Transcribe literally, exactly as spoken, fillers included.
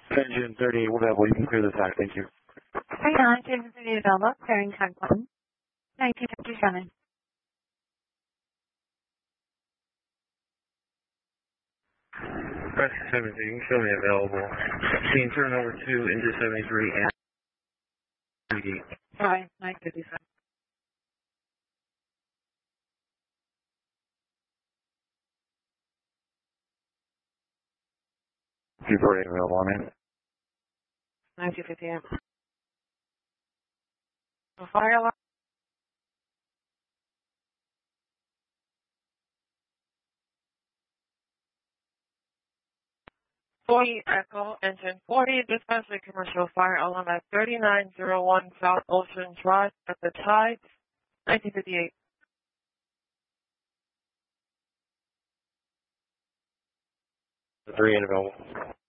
Engine thirty-eight, we'll have, you can clear the tag, thank you. Three nine, Engine thirty-eight, Alba, clearing tag one, nineteen fifty-seven. Press seventeen, show me available. Can turn over to into seventy-three and eighty. Sorry, nine fifty-seven. Reporting available, man. nineteen fifty-eight. Fire alarm. forty Echo, engine forty, dispatch a commercial fire alarm at thirty-nine oh one South Ocean Drive at the Tides, nineteen fifty-eight. Three and available.